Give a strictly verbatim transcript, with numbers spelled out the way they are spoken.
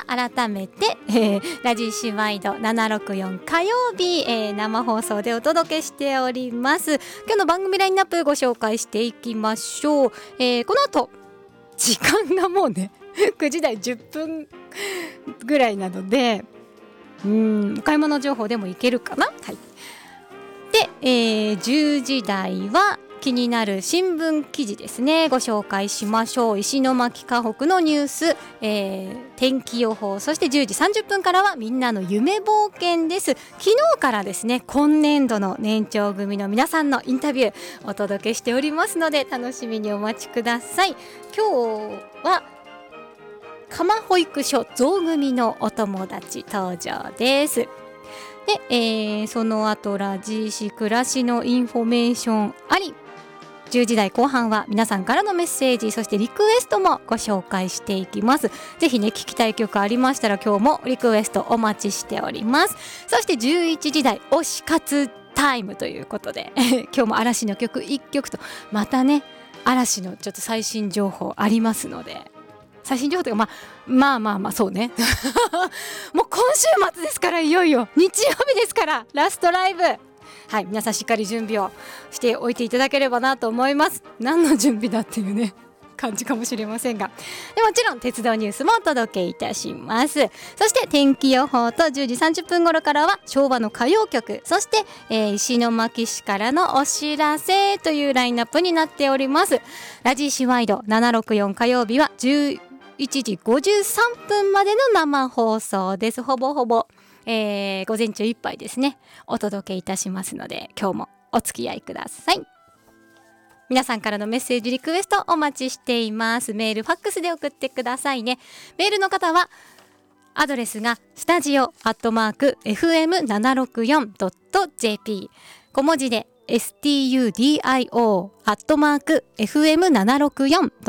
改めて、えー、ラジシワイドななろくよん火曜日、えー、生放送でお届けしております。今日の番組ラインナップご紹介していきましょう。えー、この後時間がもうねくじ台じゅっぷんぐらいなので、うーんお買い物情報でもいけるかな。はい。で、えー、じゅうじ台は気になる新聞記事ですね、ご紹介しましょう。石巻河北のニュース、えー、天気予報、そしてじゅうじさんじゅっぷんからはみんなの夢冒険です。昨日からですね、今年度の年長組の皆さんのインタビューお届けしておりますので、楽しみにお待ちください。今日は鎌保育所ゾウ組のお友達登場です。で、えー、その後ラジシ暮らしのインフォメーションあり、じゅうじ台後半は皆さんからのメッセージ、そしてリクエストもご紹介していきます。ぜひね、聞きたい曲ありましたら今日もリクエストお待ちしております。そしてじゅういちじ台推し活タイムということで今日も嵐の曲いっきょくと、またね嵐のちょっと最新情報ありますので、最新情報というか、まあ、まあまあまあそうねもう今週末ですから、いよいよ日曜日ですから、ラストライブ、はい、皆さんしっかり準備をしておいていただければなと思います。何の準備だっていうね感じかもしれませんが、でもちろん鉄道ニュースもお届けいたします。そして天気予報とじゅうじさんじゅっぷん頃からは昭和の歌謡曲、そして、えー、石巻市からのお知らせというラインナップになっております。ラジシワイドななろくよん火曜日はじゅういちじごじゅうさんぷんまでの生放送です。ほぼほぼ、えー、午前中いっぱいですねお届けいたしますので、今日もお付き合いください。皆さんからのメッセージリクエストお待ちしています。メールファックスで送ってくださいね。メールの方はアドレスがスタジオアットマーク エフエムななろくよんドットジェーピー、 小文字で スタジオ アットマーク エフエムななろくよん